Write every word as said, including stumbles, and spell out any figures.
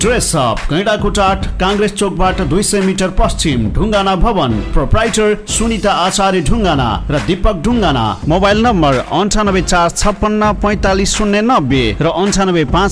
Dress up कैडाकोटाट Congress चोकबाट दुई सय मिटर पश्चिम ढुङ्गाना भवन। प्रोप्राइटर सुनिता आचार्य ढुङ्गाना र दीपक ढुङ्गाना। मोबाइल नम्बर अन्ठानब्बे चार छप्पन्न पैँतालिस शून्य नब्बे र अन्ठानब्बे पाँच